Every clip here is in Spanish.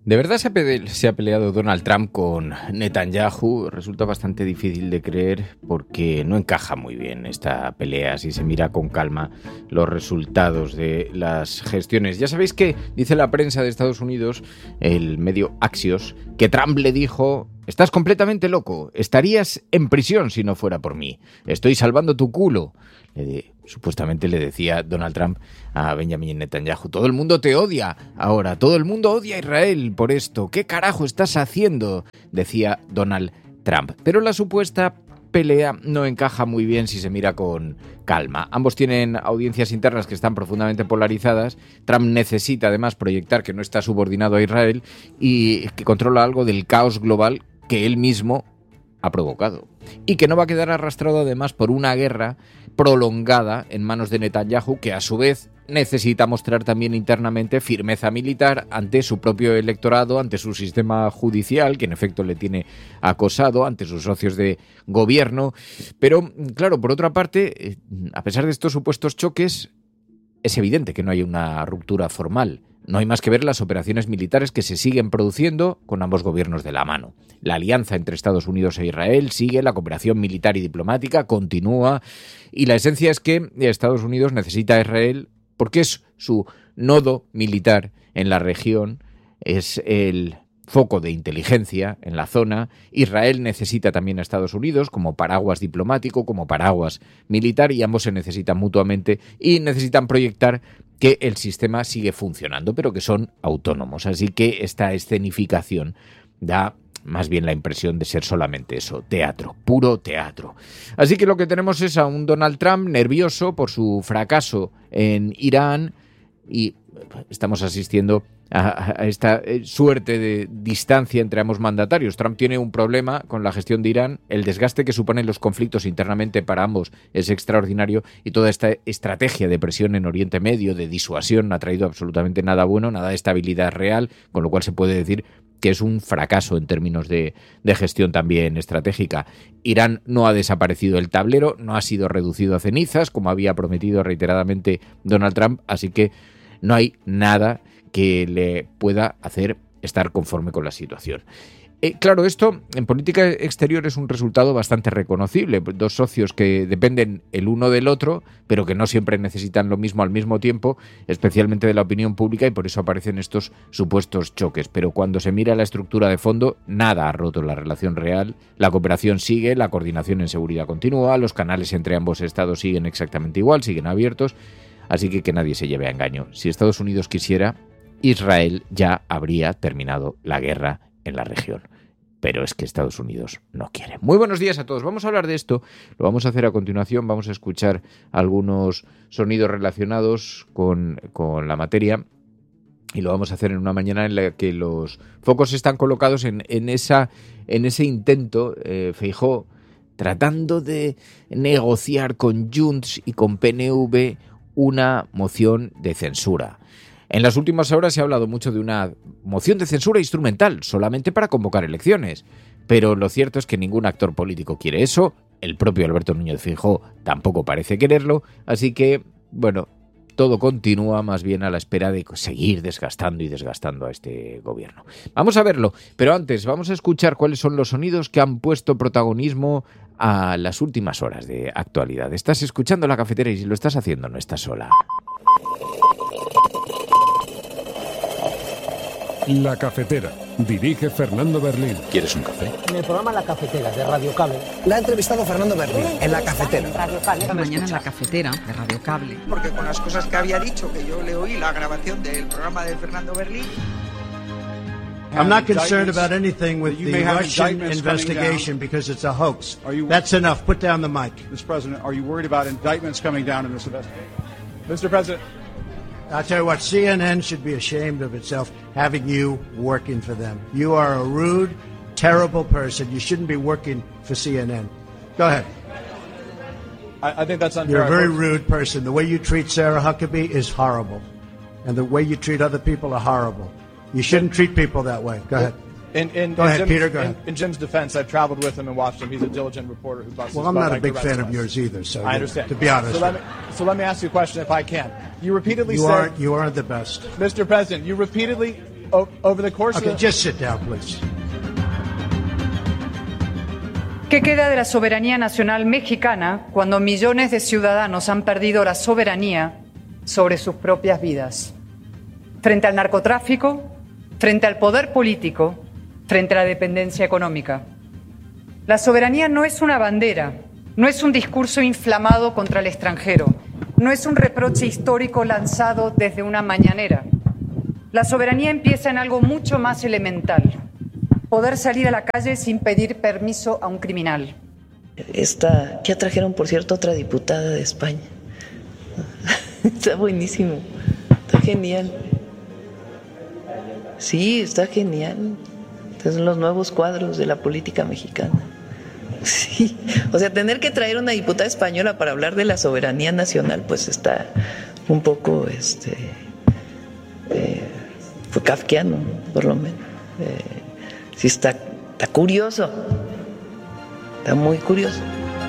¿De verdad se ha peleado Donald Trump con Netanyahu? Resulta bastante difícil de creer porque no encaja muy bien esta pelea si se mira con calma los resultados de las gestiones. Ya sabéis que dice la prensa de Estados Unidos, el medio Axios, que Trump le dijo: estás completamente loco, estarías en prisión si no fuera por mí, estoy salvando tu culo. Supuestamente le decía Donald Trump a Benjamin Netanyahu: todo el mundo te odia ahora, todo el mundo odia a Israel por esto, ¿qué carajo estás haciendo?, decía Donald Trump. Pero la supuesta pelea no encaja muy bien si se mira con calma. Ambos tienen audiencias internas que están profundamente polarizadas. Trump necesita además proyectar que no está subordinado a Israel y que controla algo del caos global que él mismo ha provocado, y que no va a quedar arrastrado además por una guerra prolongada en manos de Netanyahu, que a su vez necesita mostrar también internamente firmeza militar ante su propio electorado, ante su sistema judicial, que en efecto le tiene acosado, ante sus socios de gobierno. Pero, claro, por otra parte, a pesar de estos supuestos choques, es evidente que no hay una ruptura formal. No hay más que ver las operaciones militares que se siguen produciendo con ambos gobiernos de la mano. La alianza entre Estados Unidos e Israel sigue, la cooperación militar y diplomática continúa, y la esencia es que Estados Unidos necesita a Israel porque es su nodo militar en la región, es el foco de inteligencia en la zona. Israel necesita también a Estados Unidos como paraguas diplomático, como paraguas militar, y ambos se necesitan mutuamente y necesitan proyectar que el sistema sigue funcionando, pero que son autónomos. Así que esta escenificación da más bien la impresión de ser solamente eso, teatro, puro teatro. Así que lo que tenemos es a un Donald Trump nervioso por su fracaso en Irán, y estamos asistiendo a esta suerte de distancia entre ambos mandatarios. Trump tiene un problema con la gestión de Irán, el desgaste que suponen los conflictos internamente para ambos es extraordinario, y toda esta estrategia de presión en Oriente Medio, de disuasión, no ha traído absolutamente nada bueno, nada de estabilidad real, con lo cual se puede decir que es un fracaso en términos de gestión también estratégica. Irán no ha desaparecido del tablero, no ha sido reducido a cenizas, como había prometido reiteradamente Donald Trump, así que no hay nada que le pueda hacer estar conforme con la situación. Claro, esto en política exterior es un resultado bastante reconocible. Dos socios que dependen el uno del otro, pero que no siempre necesitan lo mismo al mismo tiempo, especialmente de la opinión pública, y por eso aparecen estos supuestos choques. Pero cuando se mira la estructura de fondo, nada ha roto la relación real. La cooperación sigue, la coordinación en seguridad continúa, los canales entre ambos estados siguen exactamente igual, siguen abiertos. Así que nadie se lleve a engaño. Si Estados Unidos quisiera, Israel ya habría terminado la guerra en la región. Pero es que Estados Unidos no quiere. Muy buenos días a todos. Vamos a hablar de esto. Lo vamos a hacer a continuación. Vamos a escuchar algunos sonidos relacionados con la materia. Y lo vamos a hacer en una mañana en la que los focos están colocados en ese intento, Feijóo, tratando de negociar con Junts y con PNV una moción de censura. En las últimas horas se ha hablado mucho de una moción de censura instrumental, solamente para convocar elecciones. Pero lo cierto es que ningún actor político quiere eso, el propio Alberto Núñez Feijóo tampoco parece quererlo, así que, bueno, todo continúa más bien a la espera de seguir desgastando y desgastando a este gobierno. Vamos a verlo, pero antes vamos a escuchar cuáles son los sonidos que han puesto protagonismo a las últimas horas de actualidad. Estás escuchando La Cafetera y si lo estás haciendo no estás sola. La Cafetera. Dirige Fernando Berlín. ¿Quieres un café? En el programa La Cafetera de Radio Cable. La ha entrevistado Fernando Berlín en La Cafetera. Esta mañana en La Cafetera de Radio Cable. Porque con las cosas que había dicho, que yo le oí la grabación del programa de Fernando Berlín. I'm not concerned about anything with the Russian investigation because it's a hoax. That's enough. Put down the mic. Mr. President, are you worried about indictments coming down in this investigation? Mr. President. I'll tell you what, CNN should be ashamed of itself having you working for them. You are a rude, terrible person. You shouldn't be working for CNN. Go ahead. I think that's unfair. You're a very rude person. The way you treat Sarah Huckabee is horrible. And the way you treat other people are horrible. You shouldn't treat people that way. Go ahead. Go ahead, Peter, go ahead. In Jim's defense, I've traveled with him and watched him. He's a diligent reporter who busts his butt. Well, I'm not a big fan of yours either, so I understand. To be honest. So let me ask you a question if I can. You repeatedly said... You aren't the best. Mr. President, you repeatedly over the course Okay, of just sit down, please. ¿Qué queda de la soberanía nacional mexicana cuando millones de ciudadanos han perdido la soberanía sobre sus propias vidas? Frente al narcotráfico, frente al poder político, frente a la dependencia económica. La soberanía no es una bandera, no es un discurso inflamado contra el extranjero, no es un reproche histórico lanzado desde una mañanera. La soberanía empieza en algo mucho más elemental: poder salir a la calle sin pedir permiso a un criminal. Ya trajeron, por cierto, otra diputada de España. Está buenísimo, está genial. Sí, está genial. Estos son los nuevos cuadros de la política mexicana. Sí, o sea, tener que traer una diputada española para hablar de la soberanía nacional, pues está un poco, fue kafkiano, por lo menos. Sí, está curioso, está muy curioso.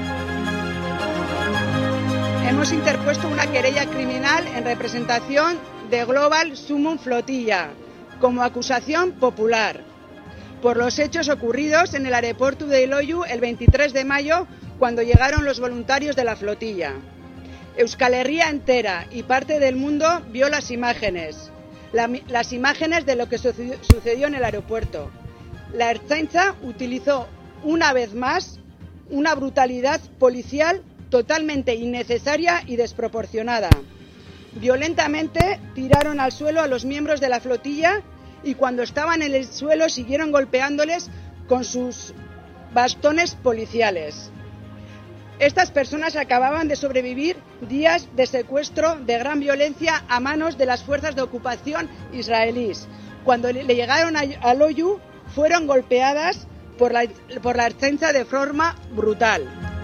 Hemos interpuesto una querella criminal en representación de Global Summum Flotilla como acusación popular por los hechos ocurridos en el aeropuerto de Loiu el 23 de mayo, cuando llegaron los voluntarios de la flotilla. Euskal Herria entera y parte del mundo vio las imágenes de lo que sucedió en el aeropuerto. La Ertzaintza utilizó una vez más una brutalidad policial totalmente innecesaria y desproporcionada. Violentamente tiraron al suelo a los miembros de la flotilla y cuando estaban en el suelo siguieron golpeándoles con sus bastones policiales. Estas personas acababan de sobrevivir días de secuestro de gran violencia a manos de las fuerzas de ocupación israelíes. Cuando le llegaron a Loiu, fueron golpeadas por la Ertzaintza de forma brutal.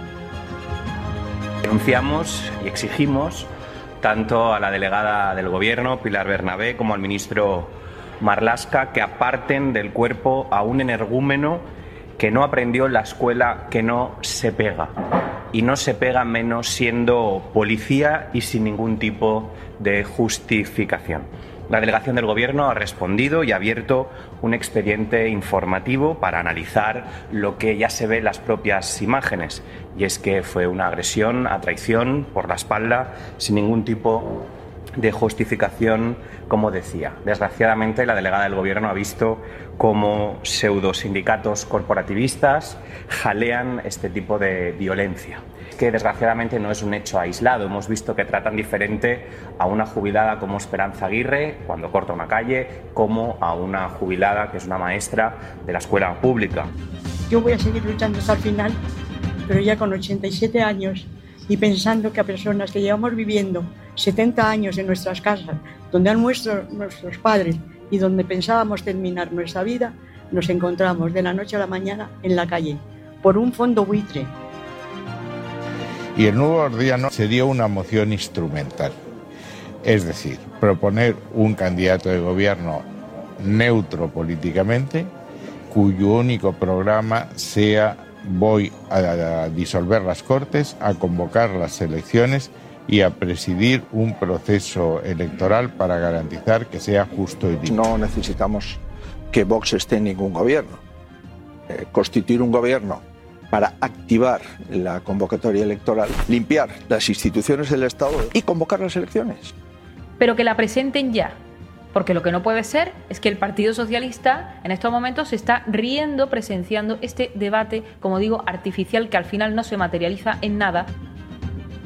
Denunciamos y exigimos tanto a la delegada del Gobierno, Pilar Bernabé, como al ministro Marlaska, que aparten del cuerpo a un energúmeno que no aprendió en la escuela que no se pega. Y no se pega menos siendo policía y sin ningún tipo de justificación. La delegación del Gobierno ha respondido y ha abierto un expediente informativo para analizar lo que ya se ve en las propias imágenes. Y es que fue una agresión a traición por la espalda sin ningún tipo de justificación, como decía. Desgraciadamente, la delegada del Gobierno ha visto cómo pseudosindicatos corporativistas jalean este tipo de violencia, que desgraciadamente no es un hecho aislado. Hemos visto que tratan diferente a una jubilada como Esperanza Aguirre cuando corta una calle, como a una jubilada que es una maestra de la escuela pública. Yo voy a seguir luchando hasta el final, pero ya con 87 años y pensando que a personas que llevamos viviendo 70 años en nuestras casas, donde han muerto nuestros padres y donde pensábamos terminar nuestra vida, nos encontramos de la noche a la mañana en la calle, por un fondo buitre. Y el Nuevo Gordiano se dio una moción instrumental, es decir, proponer un candidato de gobierno neutro políticamente, cuyo único programa sea: voy a disolver las Cortes, a convocar las elecciones y a presidir un proceso electoral para garantizar que sea justo y digno. No necesitamos que Vox esté en ningún gobierno. Constituir un gobierno para activar la convocatoria electoral, limpiar las instituciones del Estado y convocar las elecciones. Pero que la presenten ya. Porque lo que no puede ser es que el Partido Socialista en estos momentos se está riendo, presenciando este debate, como digo, artificial, que al final no se materializa en nada.